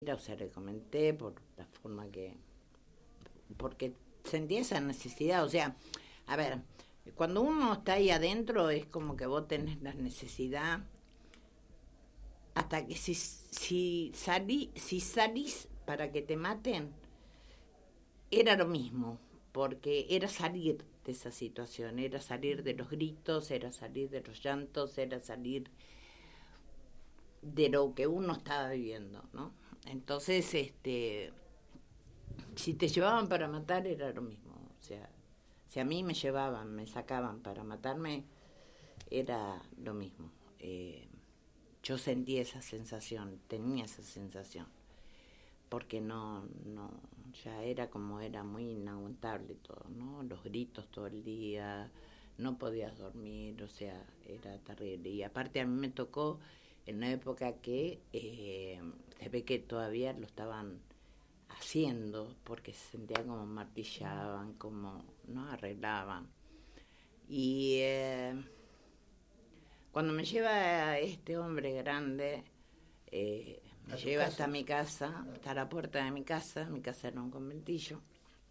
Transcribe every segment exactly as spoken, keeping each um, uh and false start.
O sea, le comenté por la forma que... porque sentía esa necesidad, o sea, a ver, cuando uno está ahí adentro es como que vos tenés la necesidad hasta que si, si, salí, si salís para que te maten, era lo mismo, porque era salir de esa situación, era salir de los gritos, era salir de los llantos, era salir de lo que uno estaba viviendo, ¿no? Entonces, este, si te llevaban para matar era lo mismo, o sea, si a mí me llevaban, me sacaban para matarme, era lo mismo. Eh, yo sentí esa sensación, tenía esa sensación, porque no, no, ya era como era muy inaguantable todo, ¿no? Los gritos todo el día, no podías dormir, o sea, era terrible. Y aparte a mí me tocó en una época que eh, se ve que todavía lo estaban haciendo, porque se sentían como martillaban, como no arreglaban. Y eh, cuando me lleva este hombre grande, eh, me lleva hasta mi casa, hasta la puerta de mi casa, mi casa era un conventillo.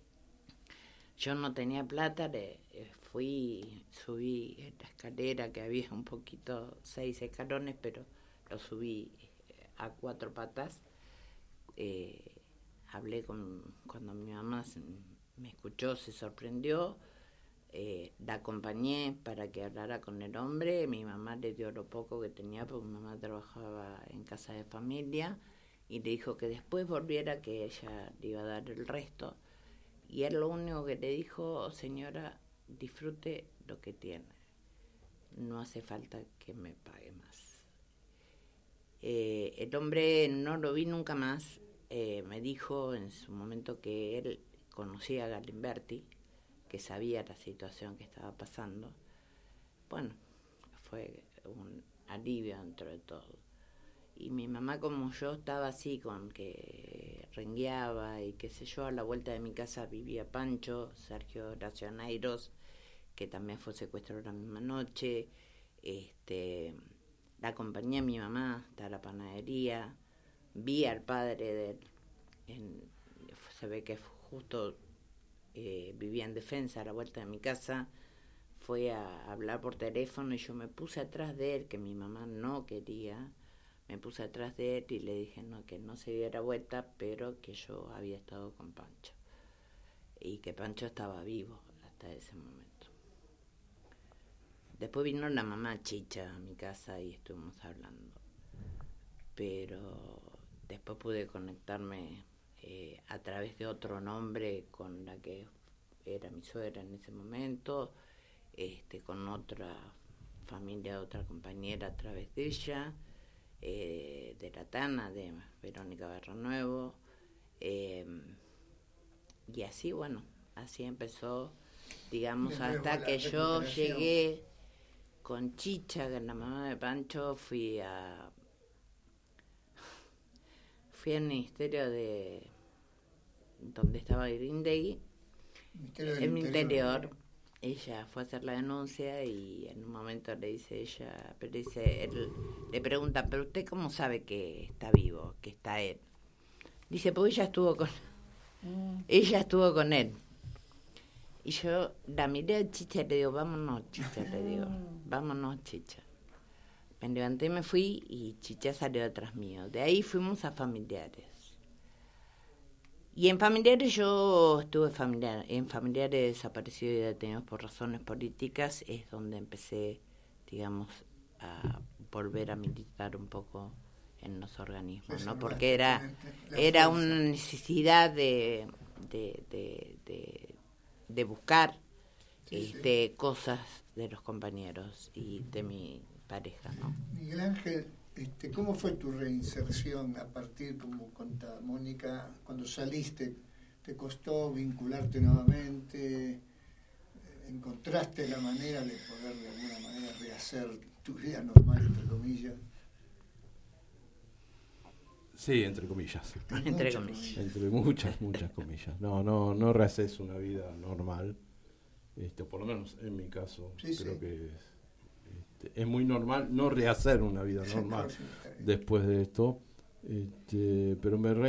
Yo no tenía plata, le fui, subí la escalera que había un poquito, seis escalones, pero lo subí a cuatro patas. Eh, hablé con, cuando mi mamá me escuchó, se sorprendió, eh, la acompañé para que hablara con el hombre. Mi mamá le dio lo poco que tenía, porque mi mamá trabajaba en casa de familia, y le dijo que después volviera, que ella le iba a dar el resto. Y él lo único que le dijo: señora, disfrute lo que tiene, no hace falta que me pague más. Eh, el hombre no lo vi nunca más. Eh, me dijo en su momento que él conocía a Galimberti, que sabía la situación que estaba pasando. Bueno, fue un alivio dentro de todo. Y mi mamá, como yo, estaba así, con que rengueaba y qué sé yo. A la vuelta de mi casa vivía Pancho, Sergio Racionairos, que también fue secuestrado la misma noche. Este, la acompañé a mi mamá hasta la panadería, vi al padre de él, en, se ve que justo eh, vivía en Defensa, a la vuelta de mi casa. Fue a hablar por teléfono y yo me puse atrás de él, que mi mamá no quería. Me puse atrás de él y le dije no, que no se diera vuelta, pero que yo había estado con Pancho y que Pancho estaba vivo hasta ese momento. Después vino la mamá Chicha a mi casa y estuvimos hablando, pero después pude conectarme eh, a través de otro nombre con la que era mi suegra en ese momento, este, con otra familia, otra compañera a través de ella. Eh, de la Tana, de Verónica Barronuevo, eh, y así, bueno, así empezó, digamos, hasta que yo llegué con Chicha, que es la mamá de Pancho. Fui a fui al ministerio de donde estaba Irindegui, en mi interior, interior. Ella fue a hacer la denuncia y en un momento le dice ella, pero dice, él le pregunta, pero usted cómo sabe que está vivo, que está él. Dice, porque ella estuvo con mm. ella estuvo con él. Y yo la miré a Chicha y le digo, vámonos, Chicha, le digo, vámonos, Chicha. Me levanté y me fui y Chicha salió detrás mío. De ahí fuimos a familiares. Y en familiares yo estuve familiar, en familiares desaparecidos y detenidos por razones políticas, es donde empecé, digamos, a volver a militar un poco en los organismos, ¿no? Porque era era una necesidad de de, de, de, de buscar sí, este sí. cosas de los compañeros y de mi pareja, ¿no? Miguel Ángel, Este, ¿cómo fue tu reinserción a partir, como contaba Mónica, cuando saliste? ¿Te costó vincularte nuevamente? ¿Encontraste la manera de poder de alguna manera rehacer tu vida normal, entre comillas? Sí, entre comillas. Entre, entre comillas. Entre muchas, muchas comillas. No, no, no rehaces una vida normal. Este, por lo menos en mi caso, sí, creo sí. que es. Es muy normal no rehacer una vida normal después de esto, Este, pero me